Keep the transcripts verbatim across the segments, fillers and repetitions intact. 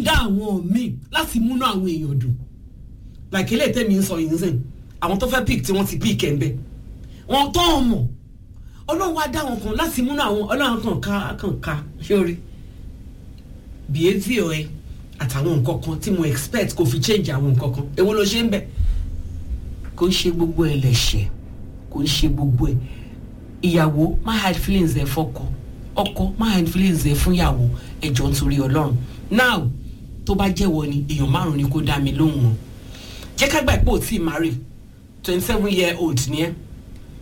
ń dá àwọn míì láti múnú àwọn èèyàn dùn like eléyìí tẹ́mi ń sọ yìí ń sìn àwọn tó fẹ́ pick tí wọ́n ti pick ẹ̀ ń bẹ́ wọ́n tó ń mọ̀ ọlọ́run wá dá wọn kan láti múnú àwọn ọlọ́run kan ká kan ká sórí behaviour ẹ àtàwọn nǹkan kan tí mo expect kò fi change àwọn nǹkan kan èwo ló ṣe ń bẹ̀ kò ń ṣe gbogbo ẹ̀ lẹ̀ṣẹ̀ kò ń ṣe gbogbo ẹ̀ ìyàwó má hide feelings ẹ̀ fọ́kọ ọkọ má hide feelings ẹ̀ fún ìyàwó ẹjọ́ nítorí ọlọ́run now tó bá jẹ́wọ́ ni èèyàn márùn ni kó dá mi lóhùn wọn jẹ́ ká gbà pé ò tí ì marry twenty seven year old ni ẹ́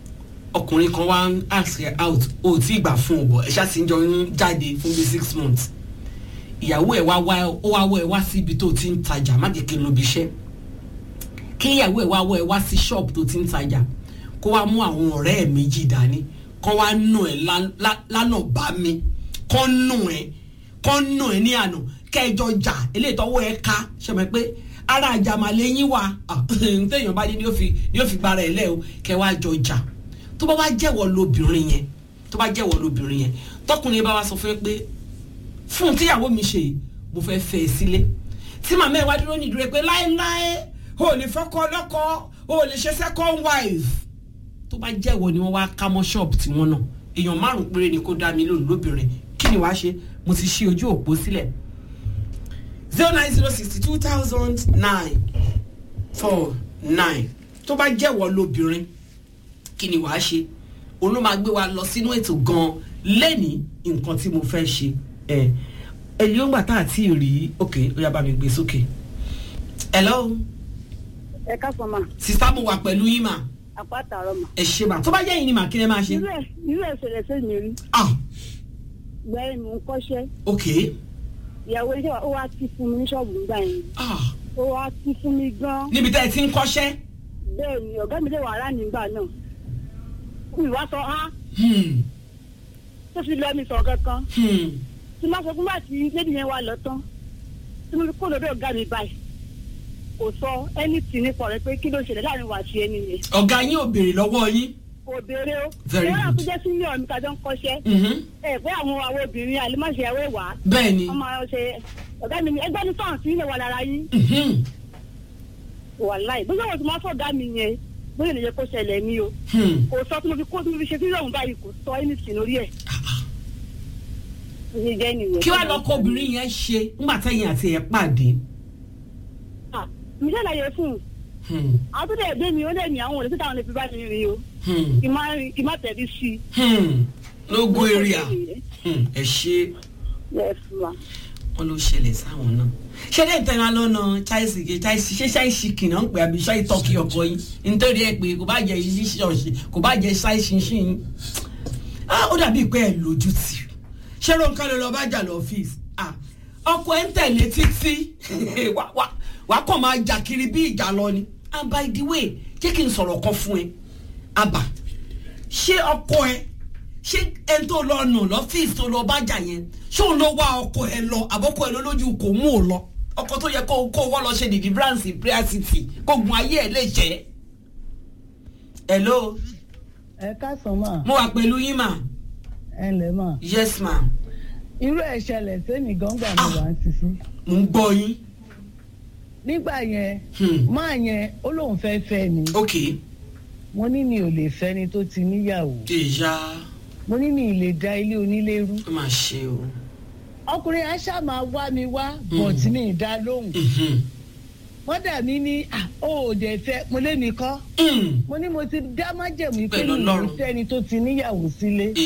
ọkùnrin kan wá ń ask her out ó tí gbà fún ọ̀bọ̀ ẹ̀ ṣáà ti ń jọ ń jáde fún bíi six months ìyàwó ẹ̀ wá wá ó wá wọ́ ẹ̀ wá sí ibi tó ti ń tajà má jẹ́ kí n lo ibi iṣẹ́ kí ìyàwó ẹ̀ wá wọ́ ẹ̀ wá sí shop tó ti ń tajà kó wá mú àwọn ọ̀rẹ́ ẹ̀ méjì dání kó wá nù ẹ̀ lánà bá mi kó nù ẹ̀ kó nù ẹ̀ ní àná kẹjọ jà eléyìí tọwọ́ ẹ̀ ká ṣẹ̀mẹ̀ pé ara àjàmàlẹ́ yín wà téèyàn bá dé ni ó fi ni ó fi gbára ẹ̀ lẹ́ o kẹ wá jọ jà tó bá wá jẹ́wọ́ lóbìnrin yẹn tó bá jẹ́wọ́ lóbìnrin yẹn tọkùnrin bá wá sọ fún ẹ pé fún tíyàwó mi ṣe yìí mo fẹ́ fẹ́ ẹ sílé tí màmá ẹ wá dúró ní ìdúró pé láéláé o ò lè fọ́kọ lọ́kọ o ò lè ṣe second wife tó bá jẹ́wọ́ ni wọ́n wá ká mọ́ ṣọ́ọ̀bù tí wọ́n náà èèyàn márùn péré ni kó dá mi lónìí lóbìnrin kí ni wàá ṣe mo ti ṣí ojú òpó sílẹ̀ zero nine zero sixty two thousand nine four nine tó bá jẹ́wọ́ lóbìnrin kí ni wàá ṣe òun ló máa gbé wa lọ sínú ètò gan-an lẹ́ni nǹkan tí mo fẹ́ ṣe ẹ̀ ẹ̀ yóò gbà tá àti rí ok ó yá bá mi gbé sókè. hello. ẹ ká fọ ma. sista mo wà pẹ̀lú yín mà. àpáta àrọ ma. ẹ ṣe mà tó bá jẹ́ yín ni mà kí lẹ máa ṣe. irú ẹ̀ irú ẹ̀ ṣẹlẹ̀ sí mi rí. ah. gbẹ́rẹ́ mi ń kọ́ṣẹ́. ok. ìyàwó iṣẹ́ ó wá tí fún mi ní ṣọ́ọ̀bù nígbà yẹn. ah. ó wá tí fún mi gan. níbi tẹ́ ẹ ti ń kọ́ṣẹ́. bẹ́ẹ̀ ni ọ̀gá mi lè wà rà nígbà náà. mi wá sọ á. tó fi lọ mi sọ̀rọ̀ kankan. tí má sọ fún bá ti lédi yẹn wá lọ tán tí mo kó lóde ọ̀gá mi báyìí kò sọ anything nípa rẹ̀ pé kí ló ṣẹlẹ̀ láàrin wa àti ẹni yẹn. ọ̀gá yín ò béèrè lọ́wọ́ yín. kò béèrè o. very good. ìwé àkójọ sí ní ọ̀mí kájọ ń kọ́ṣẹ́. ẹ pé àwọn àwọn obìnrin àlùmọ́ṣẹ́ ẹ̀wẹ̀ wá. bẹ́ẹ̀ ni. ọmọ ṣe ọ̀gá mi ni ẹgbẹ́ ní sọ̀rọ̀ sí ilé wa lára yín. wàláì bóyá wọ́n ti máa sọ ọ̀gá mi yẹn bóyá lè yẹ kó ṣẹlẹ̀ ní o. kò sọ tí mo fi kó tí mo fi ṣe fílẹ̀ ọ̀hún báyìí kò sọ anything lórí ẹ̀. kí wàá lọkọ obìnrin yẹn ṣe ńgbà tẹ̀yìn àti ẹ̀ pàdé. mi ṣe láyé fún un àwọn tó dẹ̀ gbé mi ó lè ní àwọn òde títà àwọn lè fi bá mi rìn o kì má tẹ̀lé sí i. lógún area ẹ ṣe wọn ló ṣẹlẹ̀ sáwọn náà ṣẹlẹ̀ ìtẹ̀ra lọ́nà chelsea chelsea ṣé ṣáìsì kìnnà ń pè àbí ṣáì tọ́kì ọkọ yín nítorí ẹ pé kò bá jẹ yìí ṣọ̀ṣì kò bá jẹ ṣáìsì ṣìn ó dàbí pé ẹ lójú tì ṣé ronkan ló lọ bá jà lọ́fíìsì ọkọ ẹ ń tẹ̀lé títí wàá kàn máa jà kiri bí ìjà lọ ni and by the way jẹ́ kí n sọ̀rọ̀ kan fún ẹ àbá ṣé ọkọ ẹ ṣé ẹni tó lọ nù lọ́fíìsì tó lọ bá jà yẹn ṣé òun ló wá ọkọ ẹ lọ àbọ̀kọ ẹ lọ lójú kò mú ò lọ ọkọ tó yẹ kó kó wọ́n lọ ṣe deliverance prayer city kó gun ayé ẹ lè jẹ́. hello. ẹ káàsán mà. mo wà pẹ̀lú yín mà. ẹ ǹlẹ́ mà. yes ma. irú ẹ̀ ṣẹlẹ̀ sẹ́mi gángan mi wà á sísí. mo ń gbọ́ yín. nígbà yẹn máa yẹn ó lóun fẹ́ fẹ́ ni. ok. mo ní mi ò lè fẹ́ ni tó ti níyàwó. ìyá. mo ní mi ì lè da ilé onílé rú. ó máa ṣe o. ọkùnrin aṣá máa wá mi wá bọ̀t mi ì dá lóhùn. wọ́n dà mí ní ó ò dẹ̀ fẹ́ mo lé mi kọ́. mo ní mo ti dá májẹ̀mú pé mi ì fẹ́ ni tó ti níyàwó sílé.